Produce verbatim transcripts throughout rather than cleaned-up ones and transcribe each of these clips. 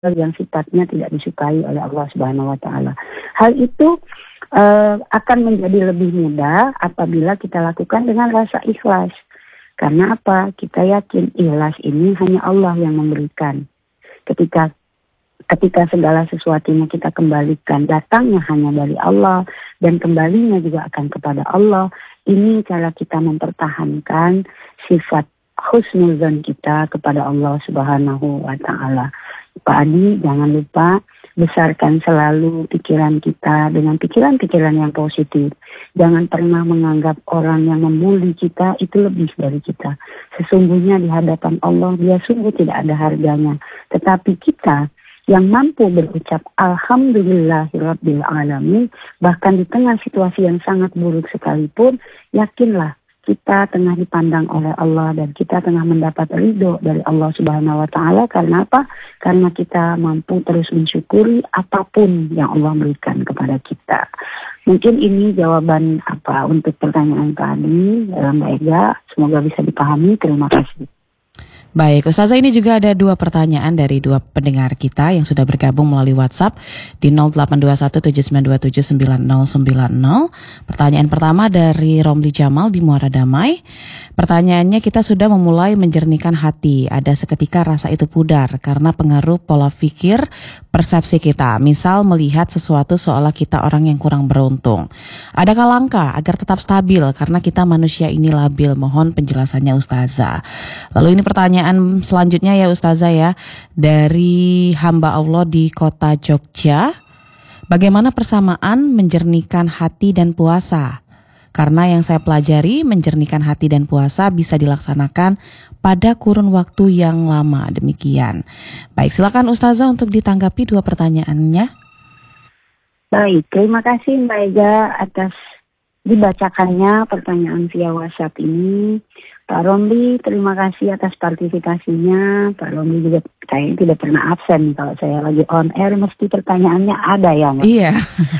yang sifatnya tidak disukai oleh Allah Subhanahu wa taala. Hal itu uh, akan menjadi lebih mudah apabila kita lakukan dengan rasa ikhlas. Karena apa? Kita yakin ikhlas ini hanya Allah yang memberikan. Ketika ketika segala sesuatunya kita kembalikan, datangnya hanya dari Allah dan kembalinya juga akan kepada Allah. Ini cara kita mempertahankan sifat husnuzan kita kepada Allah Subhanahu wa taala. Pak Adi, jangan lupa besarkan selalu pikiran kita dengan pikiran-pikiran yang positif. Jangan pernah menganggap orang yang membuli kita itu lebih dari kita. Sesungguhnya di hadapan Allah dia sungguh tidak ada harganya. Tetapi kita yang mampu berucap Alhamdulillahirabbil alamin, bahkan di tengah situasi yang sangat buruk sekalipun, yakinlah kita tengah dipandang oleh Allah dan kita tengah mendapat ridho dari Allah Subhanahu wa taala. Karena apa? Karena kita mampu terus mensyukuri apapun yang Allah berikan kepada kita. Mungkin ini jawaban apa untuk pertanyaan tadi dalam Mbak Ega. Semoga bisa dipahami. Terima kasih. Baik, Ustazah, ini juga ada dua pertanyaan dari dua pendengar kita yang sudah bergabung melalui WhatsApp di nol delapan dua satu tujuh sembilan dua tujuh sembilan nol sembilan nol. Pertanyaan pertama dari Romli Jamal di Muara Damai. Pertanyaannya, kita sudah memulai menjernihkan hati. Ada seketika rasa itu pudar karena pengaruh pola pikir, persepsi kita. Misal melihat sesuatu seolah kita orang yang kurang beruntung. Adakah langkah agar tetap stabil karena kita manusia ini labil? Mohon penjelasannya Ustazah. Lalu ini pertanyaan selanjutnya ya Ustazah ya, dari hamba Allah di kota Jogja. Bagaimana persamaan menjernihkan hati dan puasa? Karena yang saya pelajari, menjernihkan hati dan puasa bisa dilaksanakan pada kurun waktu yang lama. Demikian. Baik, silakan Ustazah untuk ditanggapi dua pertanyaannya. Baik, terima kasih Mbak Ega atas dibacakannya pertanyaan via WhatsApp ini. Pak Romli, terima kasih atas partisipasinya. Pak Romli juga kayaknya tidak pernah absen. Kalau saya lagi on air, mesti pertanyaannya ada ya Mbak? Iya.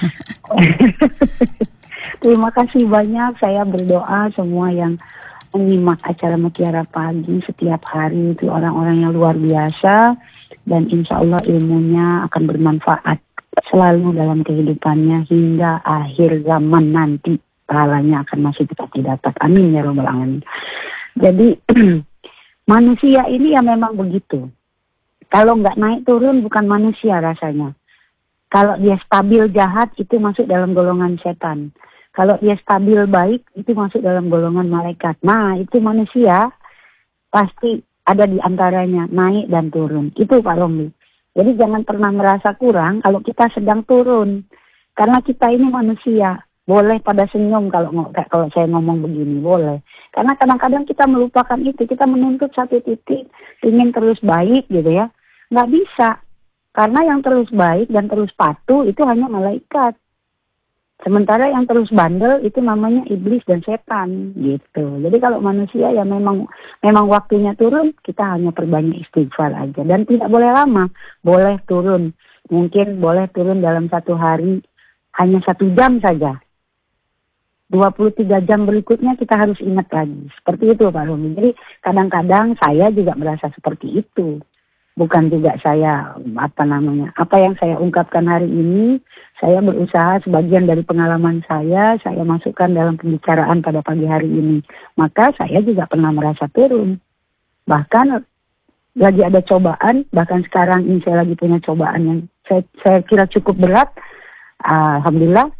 Terima kasih banyak. Saya berdoa semua yang menyimak acara Mutiara Pagi setiap hari itu orang-orang yang luar biasa. Dan insya Allah ilmunya akan bermanfaat selalu dalam kehidupannya hingga akhir zaman nanti. Pahalanya akan masih tetap didapat. Amin ya Rabbal Alamin. Jadi manusia ini ya memang begitu. Kalau nggak naik turun bukan manusia rasanya. Kalau dia stabil jahat itu masuk dalam golongan setan. Kalau dia stabil baik itu masuk dalam golongan malaikat. Nah itu manusia pasti ada di antaranya naik dan turun. Itu Pak Romli. Jadi jangan pernah merasa kurang kalau kita sedang turun. Karena kita ini manusia. Boleh pada senyum kalau kalau saya ngomong begini, boleh. Karena kadang-kadang kita melupakan itu, kita menuntut satu titik, ingin terus baik gitu ya. Nggak bisa. Karena yang terus baik dan terus patuh itu hanya malaikat. Sementara yang terus bandel itu namanya iblis dan setan gitu. Jadi kalau manusia ya memang memang waktunya turun, kita hanya perbanyak istighfar aja. Dan tidak boleh lama, boleh turun. Mungkin boleh turun dalam satu hari hanya satu jam saja. dua puluh tiga jam berikutnya kita harus ingat lagi. Seperti itu Pak Rumi. Jadi kadang-kadang saya juga merasa seperti itu. Bukan juga saya, apa namanya, apa yang saya ungkapkan hari ini, saya berusaha sebagian dari pengalaman saya, saya masukkan dalam pembicaraan pada pagi hari ini. Maka saya juga pernah merasa turun. Bahkan lagi ada cobaan, bahkan sekarang ini saya lagi punya cobaan yang saya, saya kira cukup berat. Alhamdulillah.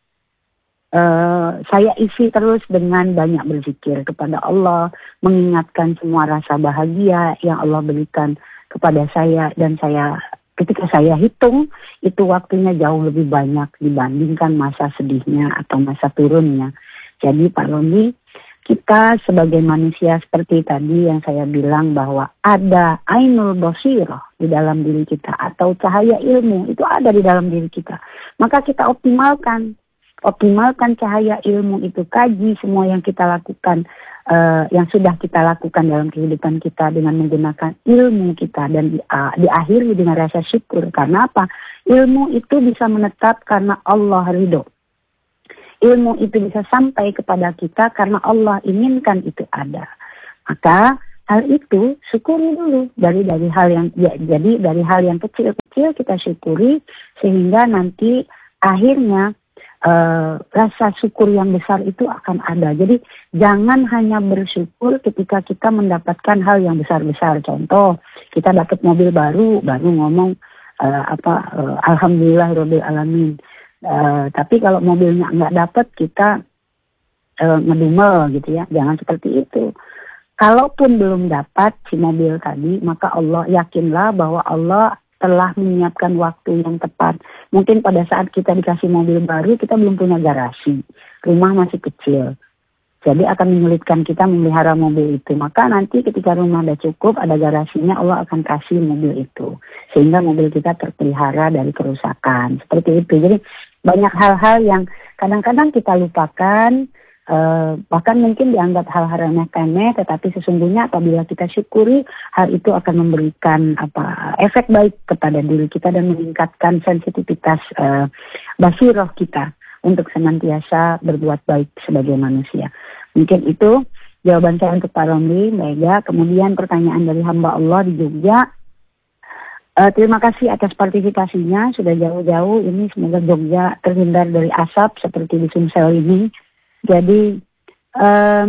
Uh, saya isi terus dengan banyak berzikir kepada Allah, mengingatkan semua rasa bahagia yang Allah berikan kepada saya, dan saya ketika saya hitung itu waktunya jauh lebih banyak dibandingkan masa sedihnya atau masa turunnya. Jadi Pak Roni, kita sebagai manusia seperti tadi yang saya bilang bahwa ada ainul basirah di dalam diri kita atau cahaya ilmu itu ada di dalam diri kita. Maka kita optimalkan Optimalkan cahaya ilmu itu, kaji semua yang kita lakukan, uh, yang sudah kita lakukan dalam kehidupan kita dengan menggunakan ilmu kita dan di, uh, diakhiri dengan rasa syukur. Karena apa? Ilmu itu bisa menetap karena Allah ridho. Ilmu itu bisa sampai kepada kita karena Allah inginkan itu ada. Maka hal itu syukuri dulu dari dari hal yang ya, jadi dari hal yang kecil-kecil kita syukuri sehingga nanti akhirnya uh, rasa syukur yang besar itu akan ada. Jadi jangan hanya bersyukur ketika kita mendapatkan hal yang besar-besar. Contoh, kita dapat mobil baru, baru ngomong uh, apa uh, alhamdulillahirabbil alamin. Uh, tapi kalau mobilnya nggak dapat, kita uh, ngedumel gitu ya. Jangan seperti itu. Kalaupun belum dapat si mobil tadi, maka Allah yakinlah bahwa Allah telah menyiapkan waktu yang tepat. Mungkin pada saat kita dikasih mobil baru, kita belum punya garasi. Rumah masih kecil. Jadi akan menyulitkan kita memelihara mobil itu. Maka nanti ketika rumah sudah cukup, ada garasinya, Allah akan kasih mobil itu. Sehingga mobil kita terpelihara dari kerusakan. Seperti itu. Jadi banyak hal-hal yang kadang-kadang kita lupakan, Uh, bahkan mungkin dianggap hal-hal remeh-temeh, tetapi sesungguhnya apabila kita syukuri, hal itu akan memberikan apa efek baik kepada diri kita dan meningkatkan sensitivitas uh, basiroh kita untuk senantiasa berbuat baik sebagai manusia. Mungkin itu jawaban saya untuk Pak Romli, Mbak Ega. Kemudian pertanyaan dari hamba Allah di Jogja. Uh, terima kasih atas partisipasinya, sudah jauh-jauh ini, semoga Jogja terhindar dari asap seperti di Sumsel ini. Jadi um,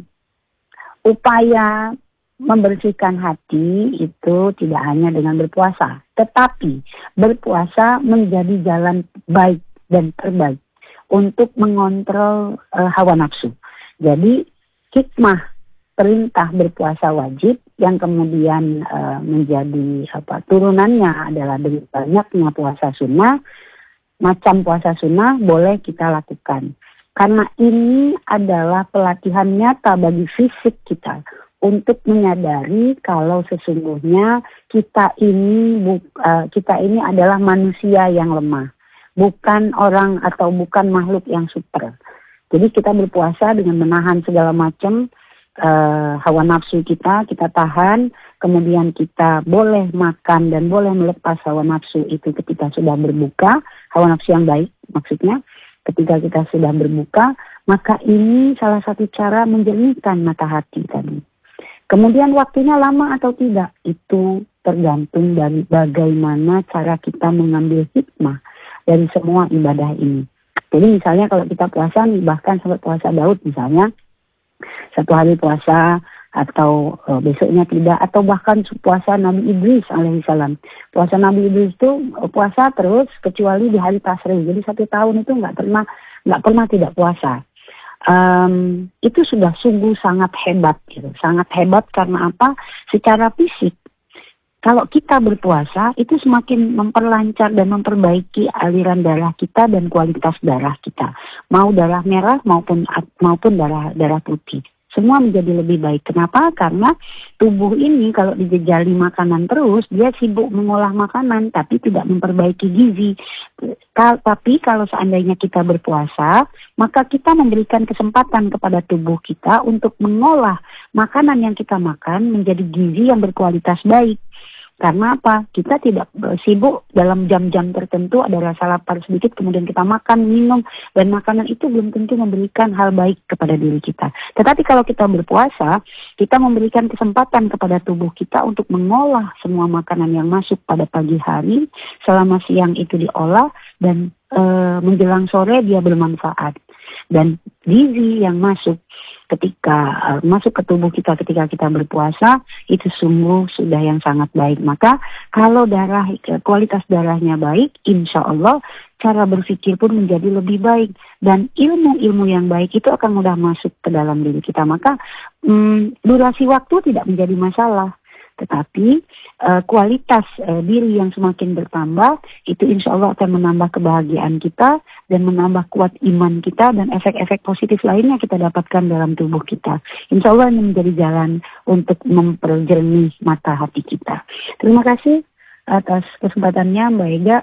upaya membersihkan hati itu tidak hanya dengan berpuasa, tetapi berpuasa menjadi jalan baik dan terbaik untuk mengontrol uh, hawa nafsu. Jadi hikmah perintah berpuasa wajib yang kemudian uh, menjadi apa turunannya adalah dari banyaknya puasa sunnah, macam puasa sunnah boleh kita lakukan. Karena ini adalah pelatihan nyata bagi fisik kita untuk menyadari kalau sesungguhnya kita ini uh, kita ini adalah manusia yang lemah, bukan orang atau bukan makhluk yang super. Jadi kita berpuasa dengan menahan segala macam uh, hawa nafsu kita, kita tahan, kemudian kita boleh makan dan boleh melepas hawa nafsu itu ketika sudah berbuka, hawa nafsu yang baik maksudnya. Ketika kita sudah berbuka, maka ini salah satu cara menjernihkan mata hati tadi. Kemudian waktunya lama atau tidak, itu tergantung dari bagaimana cara kita mengambil hikmah dari semua ibadah ini. Jadi misalnya kalau kita puasa, bahkan sampai puasa Daud misalnya, satu hari puasa, atau uh, besoknya tidak, atau bahkan puasa Nabi Idris alaihissalam. Puasa Nabi Idris itu uh, puasa terus kecuali di hari Tasrik. Jadi satu tahun itu nggak pernah nggak pernah tidak puasa. Um, itu sudah sungguh sangat hebat, gitu. Sangat hebat karena apa? Secara fisik, kalau kita berpuasa itu semakin memperlancar dan memperbaiki aliran darah kita dan kualitas darah kita, mau darah merah maupun maupun darah darah putih. Semua menjadi lebih baik. Kenapa? Karena tubuh ini kalau dijejali makanan terus, dia sibuk mengolah makanan, tapi tidak memperbaiki gizi. Tapi kalau seandainya kita berpuasa, maka kita memberikan kesempatan kepada tubuh kita untuk mengolah makanan yang kita makan menjadi gizi yang berkualitas baik. Karena apa? Kita tidak sibuk dalam jam-jam tertentu, ada rasa lapar sedikit, kemudian kita makan, minum, dan makanan itu belum tentu memberikan hal baik kepada diri kita. Tetapi kalau kita berpuasa, kita memberikan kesempatan kepada tubuh kita untuk mengolah semua makanan yang masuk pada pagi hari, selama siang itu diolah, dan e, menjelang sore dia bermanfaat. Dan gizi yang masuk ketika uh, masuk ke tubuh kita ketika kita berpuasa itu sungguh sudah yang sangat baik. Maka kalau darah kualitas darahnya baik, insya Allah cara berpikir pun menjadi lebih baik dan ilmu-ilmu yang baik itu akan mudah masuk ke dalam diri kita. Maka um, durasi waktu tidak menjadi masalah. Tetapi uh, kualitas uh, diri yang semakin bertambah itu insya Allah akan menambah kebahagiaan kita dan menambah kuat iman kita dan efek-efek positif lainnya kita dapatkan dalam tubuh kita. Insya Allah ini menjadi jalan untuk memperjernih mata hati kita. Terima kasih atas kesempatannya Mbak Ega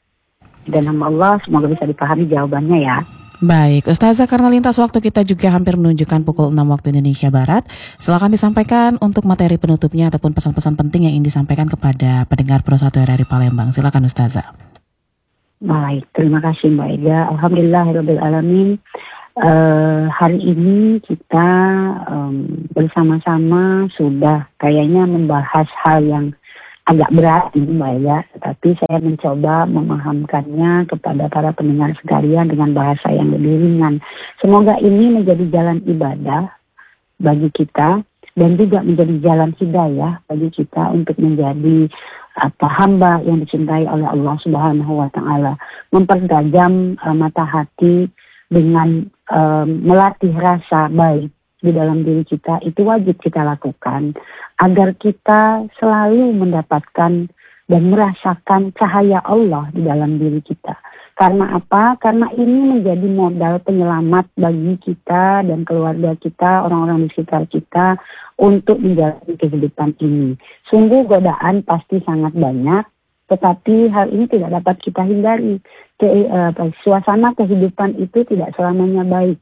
dan nama Allah, semoga bisa dipahami jawabannya ya. Baik, Ustazah, karena lintas waktu kita juga hampir menunjukkan pukul enam waktu Indonesia Barat, silakan disampaikan untuk materi penutupnya ataupun pesan-pesan penting yang ingin disampaikan kepada pendengar Pro satu R R I Palembang. Silakan Ustazah. Baik, terima kasih Mbak Ega. Alhamdulillahirabbil alamin. Uh, hari ini kita um, bersama-sama sudah kayaknya membahas hal yang agak berat ini Mbak ya, tetapi saya mencoba memahamkannya kepada para pendengar sekalian dengan bahasa yang lebih ringan. Semoga ini menjadi jalan ibadah bagi kita dan juga menjadi jalan hidayah bagi kita untuk menjadi apa hamba yang dicintai oleh Allah Subhanahu wa taala, mempertajam uh, mata hati dengan um, melatih rasa baik di dalam diri kita. Itu wajib kita lakukan agar kita selalu mendapatkan dan merasakan cahaya Allah di dalam diri kita. Karena apa? Karena ini menjadi modal penyelamat bagi kita dan keluarga kita, orang-orang di sekitar kita untuk menjalani kehidupan ini. Sungguh godaan pasti sangat banyak, tetapi hal ini tidak dapat kita hindari. Ke, uh, suasana kehidupan itu tidak selamanya baik.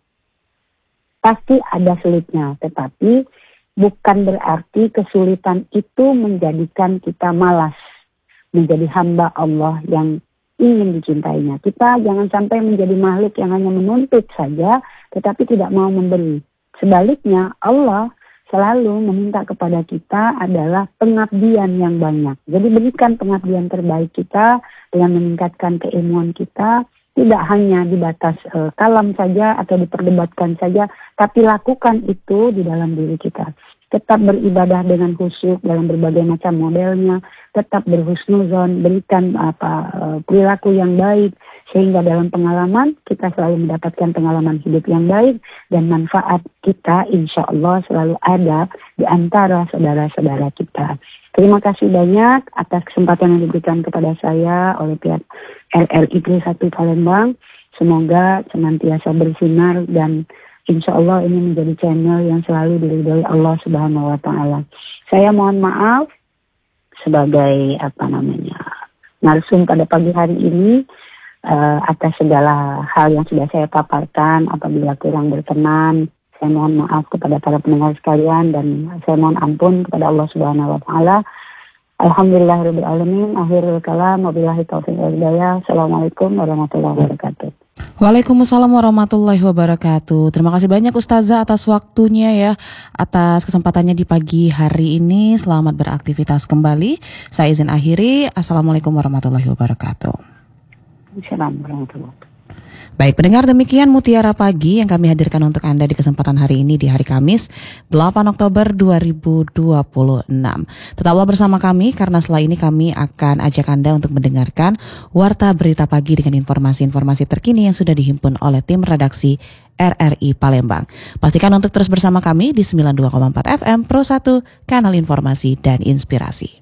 Pasti ada sulitnya, tetapi bukan berarti kesulitan itu menjadikan kita malas menjadi hamba Allah yang ingin dicintainya. Kita jangan sampai menjadi makhluk yang hanya menuntut saja, tetapi tidak mau memberi. Sebaliknya, Allah selalu meminta kepada kita adalah pengabdian yang banyak. Jadi berikan pengabdian terbaik kita dengan meningkatkan keilmuan kita, tidak hanya di batas uh, kalam saja atau diperdebatkan saja, tapi lakukan itu di dalam diri kita. Tetap beribadah dengan khusyuk dalam berbagai macam modelnya, tetap berhusnuzon, berikan apa uh, perilaku yang baik, sehingga dalam pengalaman kita selalu mendapatkan pengalaman hidup yang baik dan manfaat kita insya Allah selalu ada di antara saudara-saudara kita. Terima kasih banyak atas kesempatan yang diberikan kepada saya oleh pihak R R I satu Palembang. Semoga senantiasa bersinar dan insya Allah ini menjadi channel yang selalu diridhoi Allah Subhanahu wa taala. Saya mohon maaf sebagai apa namanya narsum pada pagi hari ini uh, atas segala hal yang sudah saya paparkan. Apabila kurang berkenan, saya mohon maaf kepada para pendengar sekalian dan saya mohon ampun kepada Allah Subhanahu wa taala. Alhamdulillahirabbil alamin. Akhirul kalam, wabillahi taufiq wal hidayah. Assalamualaikum warahmatullahi wabarakatuh. Waalaikumsalam warahmatullahi wabarakatuh. Terima kasih banyak Ustazah atas waktunya ya, atas kesempatannya di pagi hari ini. Selamat beraktivitas kembali. Saya izin akhiri. Assalamualaikum warahmatullahi wabarakatuh. Assalamualaikum warahmatullahi wabarakatuh. Baik, pendengar, demikian Mutiara Pagi yang kami hadirkan untuk Anda di kesempatan hari ini di hari Kamis delapan Oktober dua ribu dua puluh enam. Tetaplah bersama kami karena setelah ini kami akan ajak Anda untuk mendengarkan Warta Berita Pagi dengan informasi-informasi terkini yang sudah dihimpun oleh tim redaksi R R I Palembang. Pastikan untuk terus bersama kami di sembilan puluh dua koma empat F M Pro satu, kanal informasi dan inspirasi.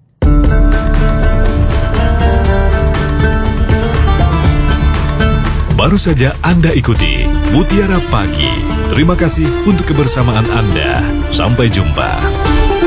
Baru saja Anda ikuti Mutiara Pagi. Terima kasih untuk kebersamaan Anda. Sampai jumpa.